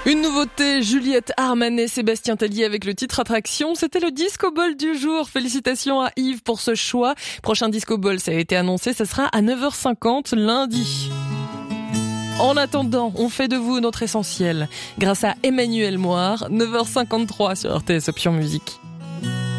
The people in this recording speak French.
Une nouveauté, Juliette Armanet, Sébastien Tellier avec le titre Attraction. C'était le Disco Ball du jour. Félicitations à Yves pour ce choix. Prochain Disco Ball, ça a été annoncé, ça sera à 9h50 lundi. En attendant, on fait de vous notre essentiel grâce à Emmanuel Moire, 9h53 sur RTS Option Musique.